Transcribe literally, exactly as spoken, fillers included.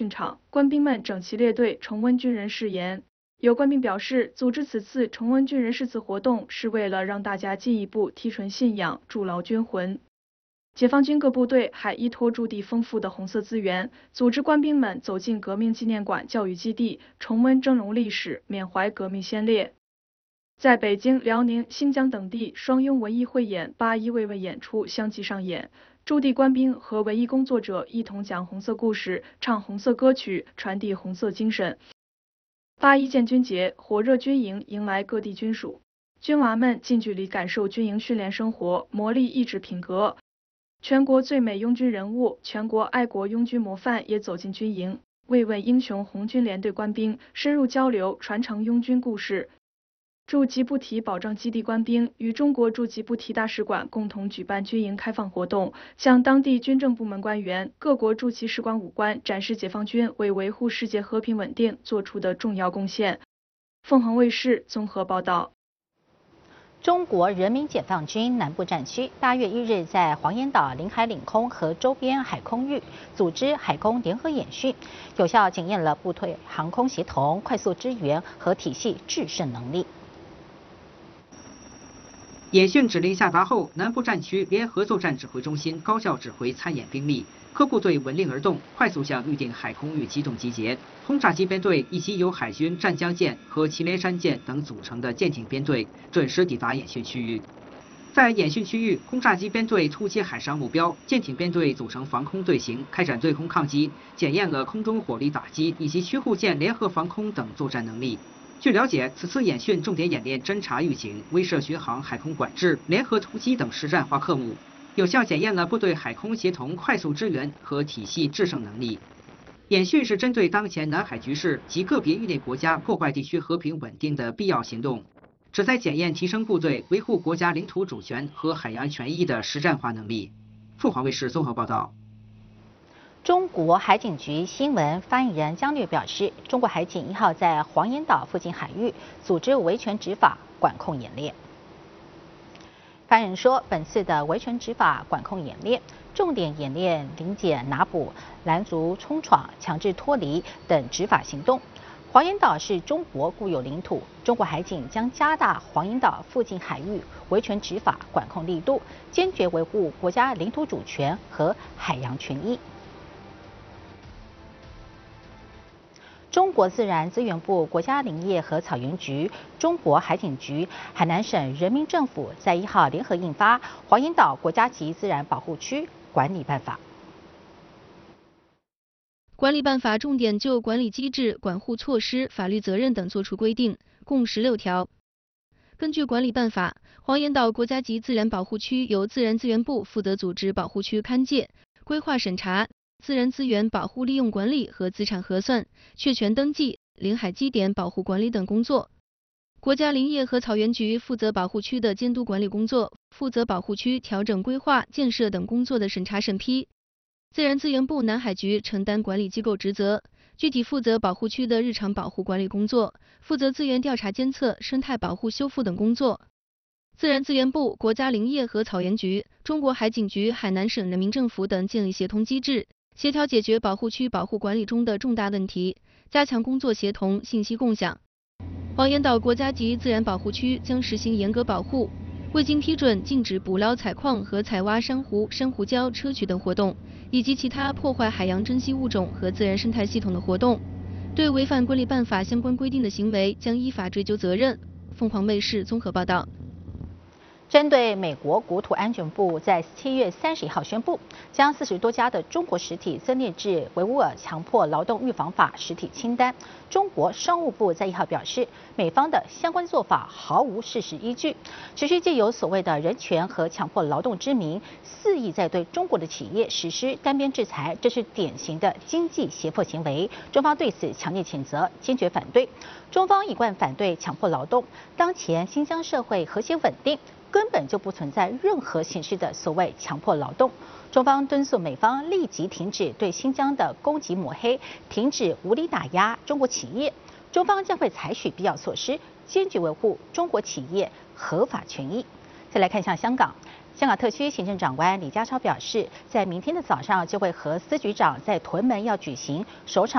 场，官兵们整齐列队重温军人誓言。有官兵表示，组织此次重温军人誓词活动是为了让大家进一步提纯信仰，筑牢军魂。解放军各部队还依托驻地丰富的红色资源，组织官兵们走进革命纪念馆教育基地，重温峥嵘历史，缅怀革命先烈。在北京、辽宁、新疆等地，双拥文艺汇演、八一慰问演出相继上演。驻地官兵和文艺工作者一同讲红色故事，唱红色歌曲，传递红色精神。八一建军节，火热军营迎来各地军属，军娃们近距离感受军营训练生活，磨砺意志品格。全国最美拥军人物、全国爱国拥军模范也走进军营，慰问英雄红军连队官兵，深入交流，传承拥军故事。驻吉布提保障基地官兵与中国驻吉布提大使馆共同举办军营开放活动，向当地军政部门官员、各国驻其使馆武官展示解放军为维护世界和平稳定做出的重要贡献。凤凰卫视综合报道。 中国人民解放军南部战区八月一日在黄岩岛领海领空和周边海空域组织海空联合演训，有效检验了部队航空协同、快速支援和体系制胜能力。 演训指令下达后，南部战区联合作战指挥中心高效指挥参演兵力，各部队闻令而动，快速向预定海空域机动集结。轰炸机编队以及由海军湛江舰和祁连山舰等组成的舰艇编队准时抵达演训区域。在演训区域，轰炸机编队突击海上目标，舰艇编队组成防空队形，开展对空抗击，检验了空中火力打击以及驱护舰联合防空等作战能力。据了解，此次演训重点演练侦察预警、威慑巡航、海空管制、联合突击等实战化科目，有效检验了部队海空协同、快速支援和体系制胜能力。演训是针对当前南海局势及个别域内国家破坏地区和平稳定的必要行动，旨在检验提升部队维护国家领土主权和海洋权益的实战化能力。凤凰卫视综合报道。 中国海警局新闻发言人姜略表示，中国海警一号在黄岩岛附近海域组织维权执法管控演练。发言人说，本次的维权执法管控演练重点演练临检拿捕、拦阻冲闯、强制脱离等执法行动。黄岩岛是中国固有领土，中国海警将加大黄岩岛附近海域维权执法管控力度，坚决维护国家领土主权和海洋权益。中国自然资源部、国家林业和草原局、中国海警局、海南省人民政府在一号联合印发《黄岩岛国家级自然保护区管理办法》。 管理办法重点就管理机制、管护措施、法律责任等作出规定，共十六条。根据管理办法，黄岩岛国家级自然保护区由自然资源部负责组织保护区勘界、规划审查、自然资源保护利用管理和资产核算、确权登记、领海基点保护管理等工作。国家林业和草原局负责保护区的监督管理工作，负责保护区调整规划、建设等工作的审查审批。自然资源部南海局承担管理机构职责，具体负责保护区的日常保护管理工作，负责资源调查监测、生态保护修复等工作。自然资源部、国家林业和草原局、中国海警局、海南省人民政府等建立协同机制，协调解决保护区保护管理中的重大问题，加强工作协同、信息共享。黄岩岛国家级自然保护区将实行严格保护，未经批准禁止捕捞、采矿和采挖珊瑚、珊瑚礁、砗磲等活动，以及其他破坏海洋珍稀物种和自然生态系统的活动。对违反管理办法相关规定的行为，将依法追究责任。凤凰卫视综合报道。 针对美国国土安全部在七月三十一号宣布，将四十多家的中国实体增列至维吾尔强迫劳动预防法实体清单。中国商务部在一号表示，美方的相关做法毫无事实依据，持续借由所谓的人权和强迫劳动之名，肆意在对中国的企业实施单边制裁，这是典型的经济胁迫行为。中方对此强烈谴责，坚决反对。中方一贯反对强迫劳动，当前新疆社会和谐稳定，根本就不存在任何形式的所谓强迫劳动。中方敦促美方立即停止对新疆的攻击抹黑，停止无理打压中国企业。中方将会采取必要措施，坚决维护中国企业合法权益。再来看一下香港。香港特区行政长官李家超表示，在明天的早上就会和司局长在屯门要举行首场